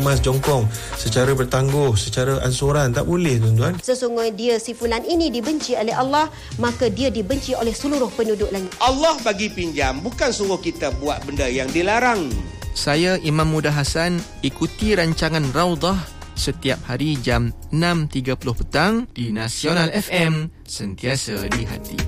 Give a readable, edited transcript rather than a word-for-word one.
kemas jongkong secara bertangguh, secara ansuran. Tak boleh, tuan-tuan. Sesungguhnya dia, si fulan ini dibenci oleh Allah, maka dia dibenci oleh seluruh penduduk langit. Allah bagi pinjam, bukan suruh kita buat benda yang dilarang. Saya Imam Muda Hassan, ikuti rancangan Raudhah setiap hari jam 6.30 petang di Nasional FM, sentiasa di hati.